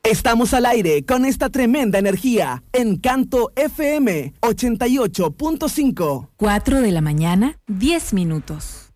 Estamos al aire con esta tremenda energía. Encanto FM 88.5. 4 de la mañana, 10 minutos.